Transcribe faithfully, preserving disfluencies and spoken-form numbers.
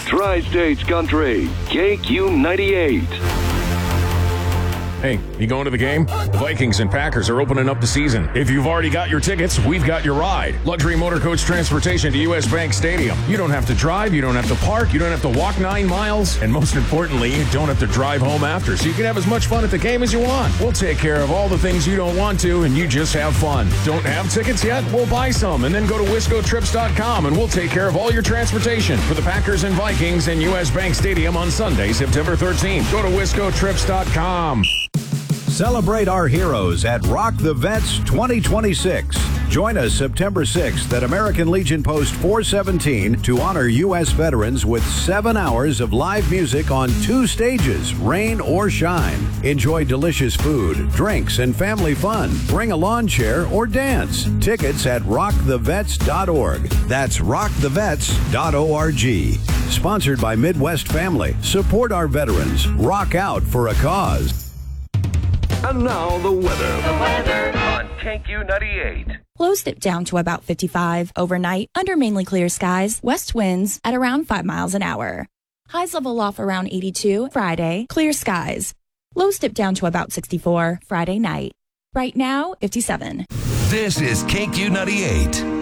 Tri-States Country, K Q ninety-eight. Hey, you going to the game? The Vikings and Packers are opening up the season. If you've already got your tickets, we've got your ride. Luxury motor coach transportation to U S. Bank Stadium. You don't have to drive, you don't have to park, you don't have to walk nine miles, and most importantly, you don't have to drive home after, so you can have as much fun at the game as you want. We'll take care of all the things you don't want to, and you just have fun. Don't have tickets yet? We'll buy some, and then go to wisco trips dot com, and we'll take care of all your transportation for the Packers and Vikings in U S. Bank Stadium on Sunday, September thirteenth. Go to wisco trips dot com. Celebrate our heroes at Rock the Vets twenty twenty-six. Join us September sixth at American Legion Post four seventeen to honor U S veterans with seven hours of live music on two stages, rain or shine. Enjoy delicious food, drinks, and family fun. Bring a lawn chair or dance. Tickets at rock the vets dot org. That's rock the vets dot org. Sponsored by Midwest Family. Support our veterans. Rock out for a cause. And now the weather. The weather on K Q ninety-eight. Lows dip down to about fifty-five overnight under mainly clear skies. West winds at around five miles an hour. Highs level off around eighty-two Friday. Clear skies. Lows dip down to about sixty-four Friday night. Right now, fifty-seven. This is K Q ninety-eight.